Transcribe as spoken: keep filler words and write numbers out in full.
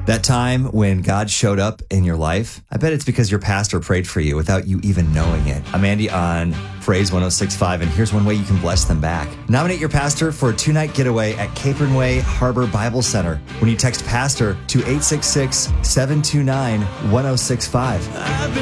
That time when God showed up in your life, I bet it's because your pastor prayed for you without you even knowing it. I'm Andy on Praise one oh six point five, and here's one way you can bless them back. Nominate your pastor for a two-night getaway at Capron Way Harbor Bible Center when you text PASTOR to eight six six, seven two nine, one oh six five.